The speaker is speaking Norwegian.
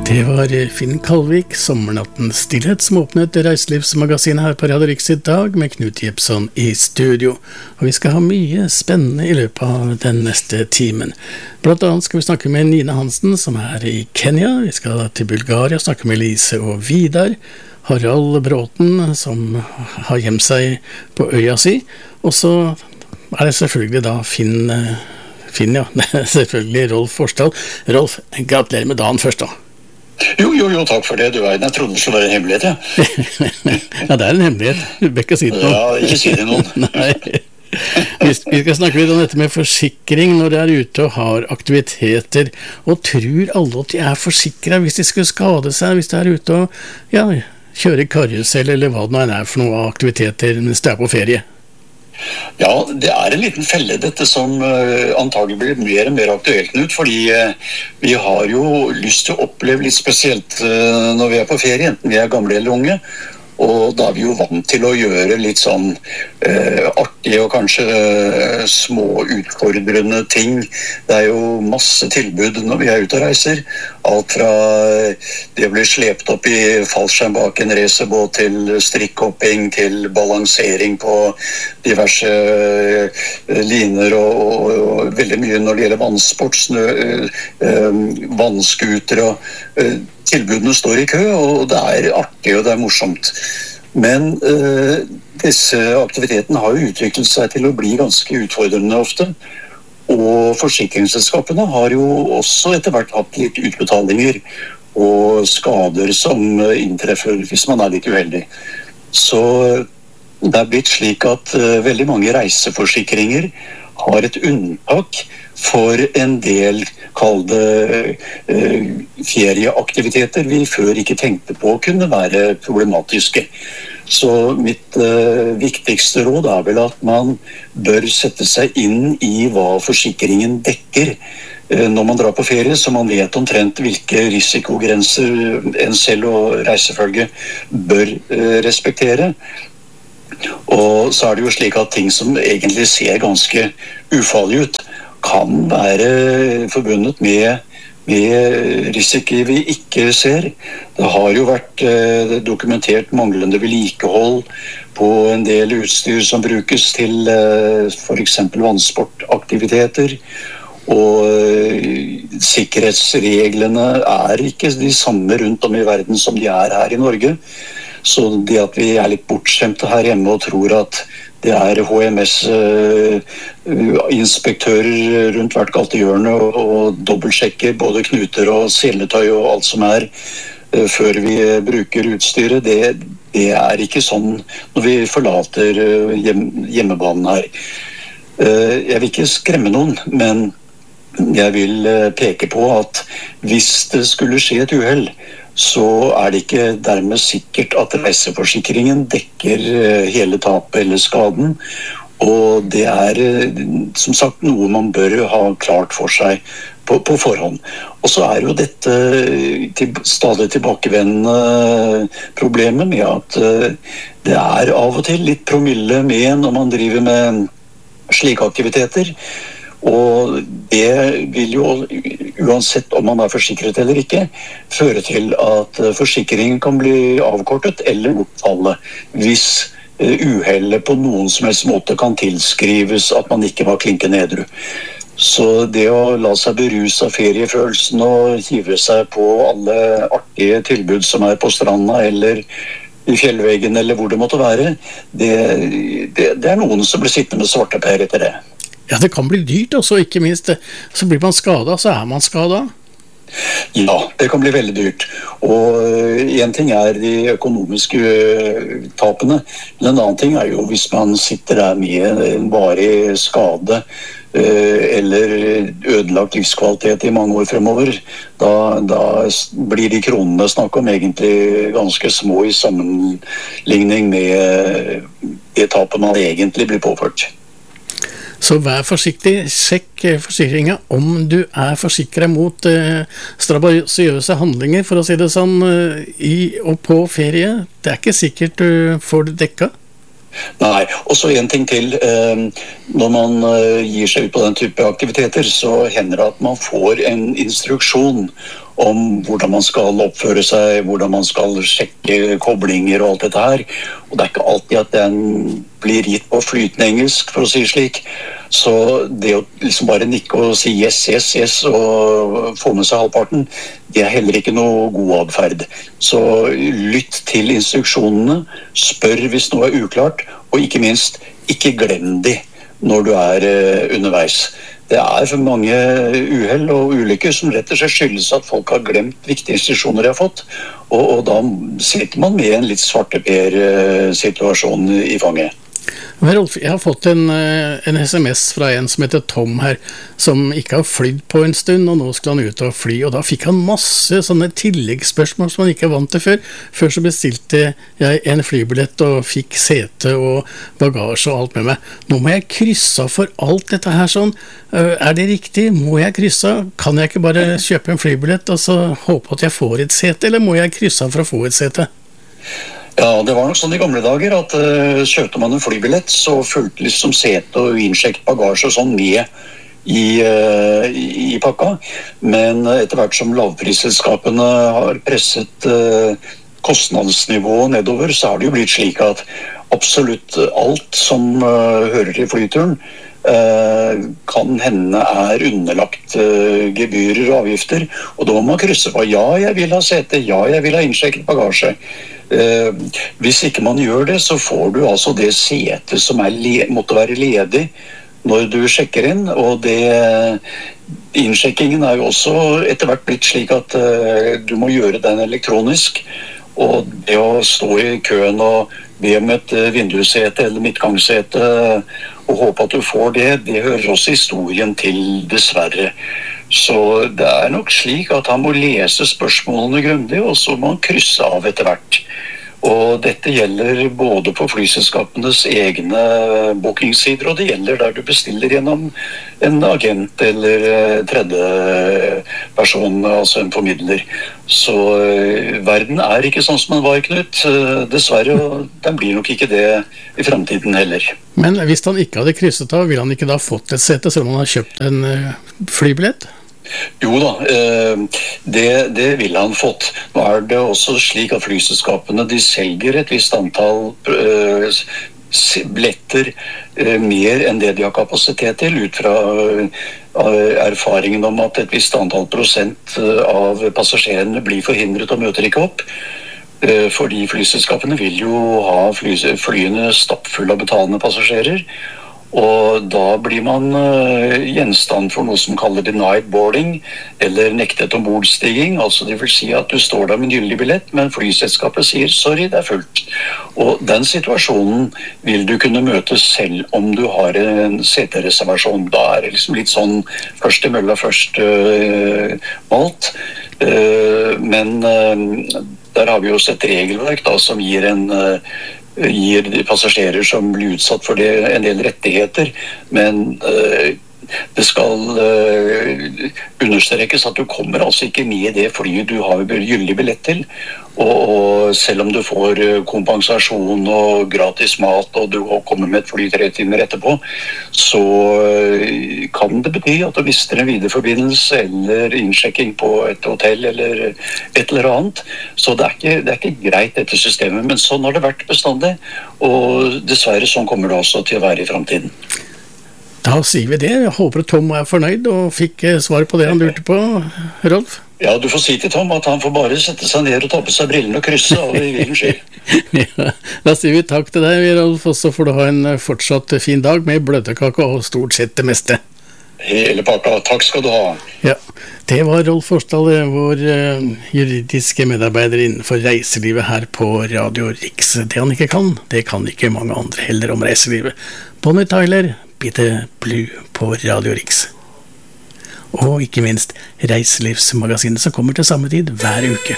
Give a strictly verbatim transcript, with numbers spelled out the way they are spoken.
Det var Finn Kalvik, Sommernattens stillhet, som åpnet reiselivsmagasinet her på Radio Riks i dag med Knut Jepson i studio. Og vi skal ha mye spennende i løpet av den neste timen. Blant annet skal vi snakke med Nina Hansen, som er i Kenya. Vi skal til Bulgaria, snakke med Lise og Vidar. Harald Bråten, som har gjemt seg på øya si. Og så er det selvfølgelig da Finn, Finn ja, det er selvfølgelig Rolf Forsdal. Rolf, gratulerer med dagen først da. Jo, jo, jo, takk for det. Du vet, jeg trodde det skulle være en hemmelighet, ja. Ja, det er en hemmelighet. Du bør ikke si det noen. Ja, ikke si det noen. Nei. Vi skal snakke litt om dette med forsikring når de er ute og har aktiviteter. Og tror alle at de er forsikret hvis de skulle skade seg, hvis de er ute og ja, kjøre karusell eller hva det nå er for noen aktiviteter mens de er på ferie? Ja, det er en liten felle dette som uh, antagelig blir mer og mer aktuelt ut, fordi uh, vi har jo lyst til å oppleve litt spesielt uh, når vi er på ferie, enten vi er gamle eller unge, og da er vi jo vant til å gjøre litt sånn uh, artige og kanskje uh, små utfordrende ting. Det er jo masse tilbud når vi er ute og reiser, alt fra det å bli slept opp i fallskjerm bak en racerbåt til strikkhopping, til balansering på diverse liner og, og, og veldig mye når det gjelder vannsport, snø, øh, vannskuter og øh, tilbudene står i kø, og det er artig og det er morsomt. Men øh, disse aktivitetene har jo utviklet seg til å bli ganske utfordrende ofte. Og forsikringsselskapene har jo også etter hvert hatt litt utbetalinger og skader som inntreffer hvis man er litt uheldig. Så det er blitt slik at uh, veldig mange reiseforsikringer har et unntak for en del, kall det, uh, ferieaktiviteter vi før ikke tenkte på kunne være problematiske. Så mitt uh, viktigste råd er vel at man bør sette seg inn i hva forsikringen dekker uh, når man drar på ferie, så man vet omtrent hvilke risikogrenser en selv og reisefølge bør uh, respektere. Og så er det jo slik at ting som egentlig ser ganske ufarlig ut, kan være forbundet med med risiko vi ikke ser. Det har jo vært eh, dokumentert manglende vedlikehold på en del utstyr som brukes til eh, for eksempel vannsportaktiviteter, og eh, sikkerhetsreglene er ikke de samme rundt om i verden som de er her i Norge. Så det at vi er litt bortskjemte her hjemme og tror at det er H M S-inspektører rundt hvert galtehjørne og, og dobbeltsjekker både knuter og seletøy og alt som er før vi bruker utstyret. Det, det er ikke sånn når vi forlater hjem, hjemmebanen her. Jeg vil ikke skremme noen, men jeg vil peke på at hvis det skulle skje et uhell, så er det ikke dermed sikkert at reiseforsikringen dekker hele tapet eller skaden, og det er som sagt noe man bør ha klart for seg på, på forhånd. Og så er jo dette til, stadig tilbakevendende problemet med at det er av og til litt promille med når man driver med slike aktiviteter. Og det vil jo, uansett om man er forsikret eller ikke, føre til at forsikringen kan bli avkortet eller bortfalle hvis uhellet på noen som helst måte kan tilskrives at man ikke var klinkende edru. Så det å la seg beruse av feriefølelsen og hive seg på alle artige tilbud som er på stranda eller i fjellveggen eller hvor det måtte være, det, det, det er noen som blir sittende med svarteper etter det. Ja, det kan bli dyrt også, ikke minst. Så blir man skadet, så er man skadet. Ja, det kan bli veldig dyrt. Og en ting er de økonomiske tapene, men en annen ting er jo hvis man sitter der med en varig skade eller ødelagt livskvalitet i mange år fremover, da, da blir de kronene snakk om egentlig ganske små i sammenligning med det tapet man egentlig blir påført. Så vær forsiktig, sjekk forsikringen om du er forsikret mot eh, strabasiøse handlinger, for å si det sånn, eh, i og på ferie. Det er ikke sikkert du får det dekket. Nei, og så en ting til. Når man gir seg ut på den type aktiviteter, så hender det at man får en instruksjon om hvordan man skal oppføre seg, hvordan man skal sjekke koblinger og alt dette her. Og det er ikke alltid at den blir gitt på flytende engelsk, for å si slik. Så det å liksom bare nikke og si yes, yes, yes og få med seg halvparten, det er heller ikke noe god adferd. Så lytt til instruksjonene, spør hvis noe er uklart, og ikke minst, ikke glem de når du er uh, underveis. Det er for mange uhell og ulykker som rett og slett skyldes at folk har glemt viktige instruksjoner de har fått, og, og da sitter man med en litt svarteper-situasjon i fanget. Rolf, jeg har fått en, en sms fra en som heter Tom her, som ikke har flydd på en stund, og nå skal han ut og fly, og da fikk han masse sånne tilleggsspørsmål som han ikke er vant til før. Før så bestilte jeg en flybillett og fikk sete og bagasje og alt med meg. Nå må jeg krysse av for alt dette her sånn. Er det riktig? Må jeg krysse av? Kan jeg ikke bare kjøpe en flybillett og så håpe at jeg får et sete, eller må jeg krysse av for å få et sete? Ja, det var nok sånn i gamle dager at uh, kjøpte man en flybillett, så fulgte liksom sete og innsjekket bagasje og sånn med i, uh, i, i pakka. Men uh, etter hvert som lavprisselskapene har presset uh, kostnadsnivået nedover, så har det jo blitt slik at absolutt alt som uh, hører til flyturen, uh, kan hende er underlagt uh, gebyrer og avgifter, og da må man krysse på ja, jeg vil ha sete, ja, jeg vil ha innsjekket bagasje. Uh, hvis ikke man gjør det, så får du altså det setet som er le- måtte være ledig når du sjekker inn, og det innsjekkingen er jo også etter hvert blitt slik at uh, du må gjøre den elektronisk, og det å stå i køen og be om et uh, vindussete eller midtgangssete og håpe at du får det, det hører også historien til, dessverre. Så det er nok slik at han må lese spørsmålene grundig, og så må han krysse av etter hvert. Og dette gjelder både på flyselskapenes egne bookingsider, og det gjelder der du bestiller gjennom en agent eller tredje person, altså en formidler. Så uh, verden er ikke sånn som den var, Knut, uh, dessverre, og den blir nok ikke det i fremtiden heller. Men hvis han ikke hadde krysset av, ville han ikke da fått et sete, selv om han har kjøpt en uh, flybillett? Jo da, det, det ville han fått. Nå er det også slik at flyselskapene de selger et visst antall billetter mer enn det de har kapasitet til, ut fra erfaringen om at et visst antall prosent av passasjerene blir forhindret og møter ikke opp. Fordi flyselskapene vil jo ha fly, flyene stappfulle av betalende passasjerer. Og da blir man uh, gjenstand for noe som kaller denied boarding, eller nektet ombordstiging. Altså det vil si at du står der med en gyldig billett, men flyselskapet sier sorry, det er fullt. Og den situasjonen vil du kunne møte selv om du har en setereservasjon. Da er det liksom litt sånn først i mølla, først uh, malt. Uh, men uh, der har vi jo et regelverk da, som gir en uh, gir de passasjerer som blir utsatt for det en del rettigheter, men uh, det skal uh, understrekes at du kommer altså ikke med i det flyet du har gyldig billett til, og, og selv om du får kompensasjon og gratis mat og du kommer med et fly tre timer etterpå, så uh, kan det bety at du mister en videreforbindelse eller innsjekking på et hotell eller et eller annet. Så det er ikke, det er ikke greit dette systemet, men sånn har det vært bestandig, og dessverre sånn kommer det også til å være i fremtiden. Da sier vi det. Jeg håper Tom er fornøyd og fikk svar på det han lurte på, Rolf. Ja, du får si til Tom at han får bare sette seg ned og ta på seg brillene og krysse av i hvilken sky. Ja, da sier vi takk til deg, Rolf, og så får du ha en fortsatt fin dag med bløtkake og stort sett det meste. Hele pakka. Takk skal du ha. Ja, det var Rolf Forsdal, vår uh, juridiske medarbeider innenfor reiselivet her på Radio Riks. Det han ikke kan, det kan ikke mange andre heller om reiselivet. Bonnie Tyler, Bitte Blue på Radio Riks. Og ikke minst Reiselivsmagasinet som kommer til samme tid hver uke.